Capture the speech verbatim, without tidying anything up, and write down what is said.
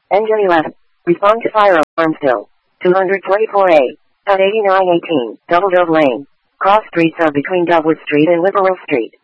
Engine eleven. Respond to fire alarm still. two twenty-four A. At eighty-nine eighteen, Doubledove Lane. Cross streets are between Dogwood Street and Whippoorwill Street.